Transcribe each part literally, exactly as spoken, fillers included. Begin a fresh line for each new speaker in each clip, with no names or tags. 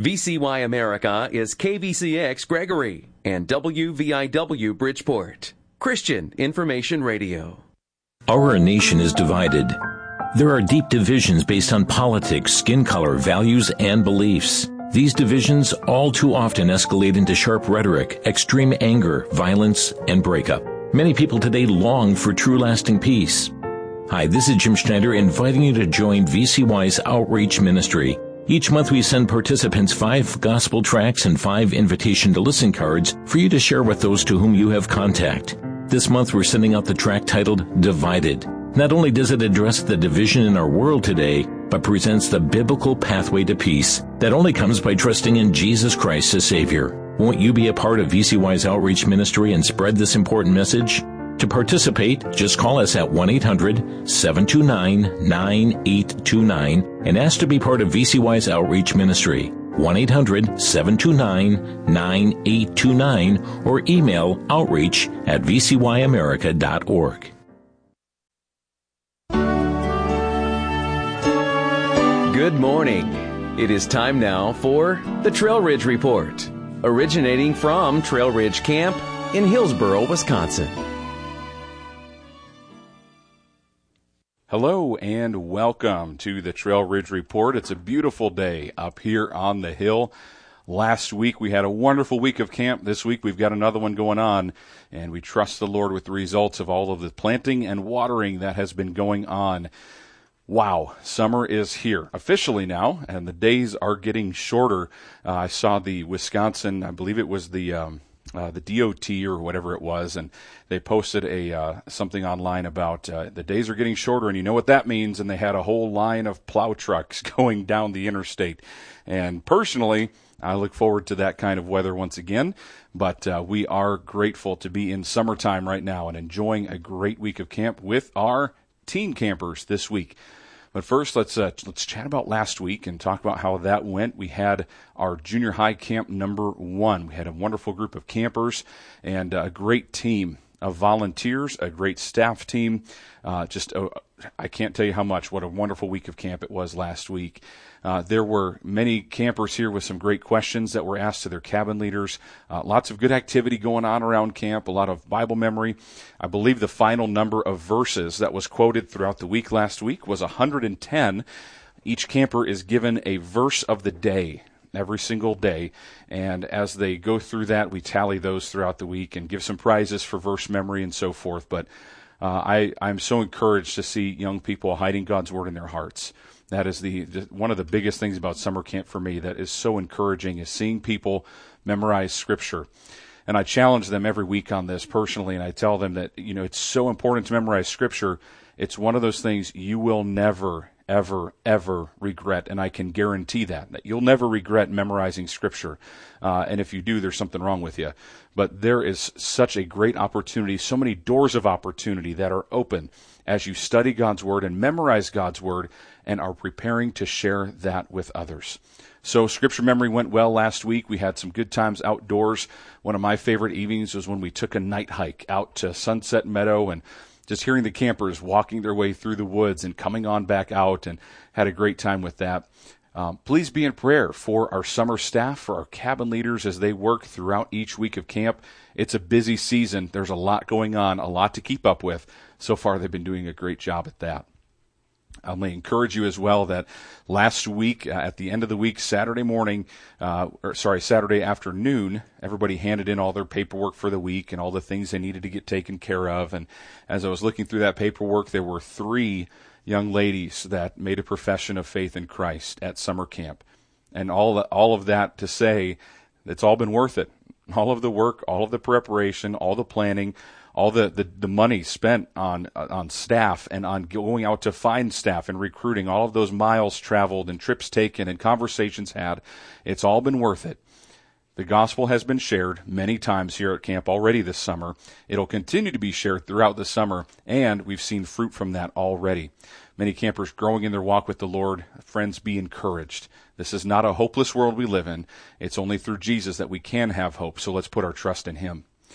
V C Y America is K V C X Gregory and W V I W Bridgeport, Christian Information Radio.
Our nation is divided. There are deep divisions based on politics, skin color, values, and beliefs. These divisions all too often escalate into sharp rhetoric, extreme anger, violence, and breakup. Many people today long for true lasting peace. Hi, this is Jim Schneider inviting you to join V C Y's Outreach Ministry. Each month we send participants five gospel tracts and five invitation to listen cards for you to share with those to whom you have contact. This month we're sending out the tract titled Divided. Not only does it address the division in our world today, but presents the biblical pathway to peace that only comes by trusting in Jesus Christ as Savior. Won't you be a part of V C Y's Outreach Ministry and spread this important message? To participate, just call us at one eight hundred, seven two nine, nine eight two nine and ask to be part of V C Y's Outreach Ministry. one eight hundred, seven two nine, nine eight two nine or email outreach at v c y america dot org.
Good morning. It is time now for the Trail Ridge Report, originating from Trail Ridge Camp in Hillsboro, Wisconsin.
Hello and welcome to the Trail Ridge Report. It's a beautiful day up here on the hill. Last week we had a wonderful week of camp. This week we've got another one going on, and we trust the Lord with the results of all of the planting and watering that has been going on. Wow, summer is here officially now, and the days are getting shorter. Uh, I saw the Wisconsin, I believe it was the um, uh, the D O T or whatever it was, and they posted a uh, something online about uh, the days are getting shorter, and you know what that means. And they had a whole line of plow trucks going down the interstate. And personally, I look forward to that kind of weather once again. But uh, we are grateful to be in summertime right now and enjoying a great week of camp with our teen campers this week. But first, let's uh, let's chat about last week and talk about how that went. We had our junior high camp number one. We had a wonderful group of campers and a great team of volunteers, a great staff team. Uh, just uh, I can't tell you how much, what a wonderful week of camp it was last week. Uh, there were many campers here with some great questions that were asked to their cabin leaders. Uh, lots of good activity going on around camp, a lot of Bible memory. I believe the final number of verses that was quoted throughout the week last week was one hundred ten. Each camper is given a verse of the day every single day, and as they go through that, we tally those throughout the week and give some prizes for verse memory and so forth. But uh, I, I'm so encouraged to see young people hiding God's Word in their hearts. That is the, the one of the biggest things about summer camp for me that is so encouraging, is seeing people memorize Scripture. And I challenge them every week on this personally, and I tell them that, you know, it's so important to memorize Scripture. It's one of those things you will never, ever, ever regret, and I can guarantee that, that you'll never regret memorizing Scripture. Uh, and if you do, there's something wrong with you. But there is such a great opportunity, so many doors of opportunity that are open as you study God's Word and memorize God's Word and are preparing to share that with others. So Scripture memory went well last week. We had some good times outdoors. One of my favorite evenings was when we took a night hike out to Sunset Meadow, and just hearing the campers walking their way through the woods and coming on back out, and had a great time with that. Um, please be in prayer for our summer staff, for our cabin leaders as they work throughout each week of camp. It's a busy season. There's a lot going on, a lot to keep up with. So far, they've been doing a great job at that. I may encourage you as well that last week, uh, at the end of the week, Saturday morning, uh, or sorry, Saturday afternoon, everybody handed in all their paperwork for the week and all the things they needed to get taken care of. And as I was looking through that paperwork, there were three young ladies that made a profession of faith in Christ at summer camp. And all, the, all of that to say, it's all been worth it. All of the work, all of the preparation, all the planning, all the, the, the money spent on on staff and on going out to find staff and recruiting, all of those miles traveled and trips taken and conversations had, it's all been worth it. The gospel has been shared many times here at camp already this summer. It'll continue to be shared throughout the summer, and we've seen fruit from that already. Many campers growing in their walk with the Lord. Friends, be encouraged. This is not a hopeless world we live in. It's only through Jesus that we can have hope, so let's put our trust in Him.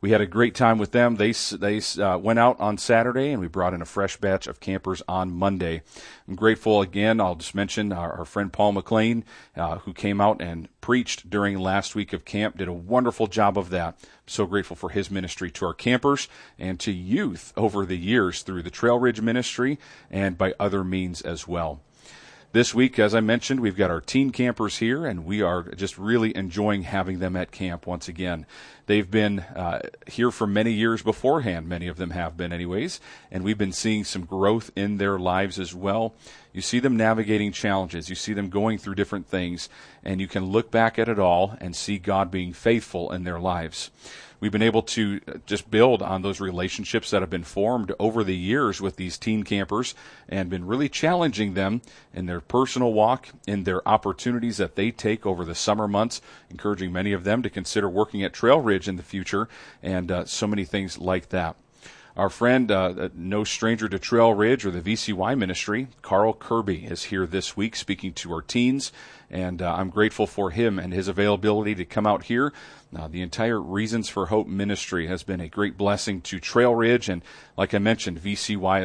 we had a great time with them. They they uh, went out on Saturday, and we brought in a fresh batch of campers on Monday. I'm grateful again. I'll just mention our, our friend Paul McLean, uh, who came out and preached during last week of camp, did a wonderful job of that. I'm so grateful for his ministry to our campers and to youth over the years through the Trail Ridge ministry and by other means as well. This week, as I mentioned, we've got our teen campers here, and we are just really enjoying having them at camp once again. They've been uh, here for many years beforehand, many of them have been anyways, and we've been seeing some growth in their lives as well. You see them navigating challenges, you see them going through different things, and you can look back at it all and see God being faithful in their lives. We've been able to just build on those relationships that have been formed over the years with these teen campers and been really challenging them in their personal walk, in their opportunities that they take over the summer months, encouraging many of them to consider working at Trail Ridge in the future, and uh, so many things like that. Our friend, uh, no stranger to Trail Ridge or the V C Y ministry, Carl Kirby, is here this week speaking to our teens, and uh, I'm grateful for him and his availability to come out here. Uh, the entire Reasons for Hope ministry has been a great blessing to Trail Ridge, and like I mentioned, V C Y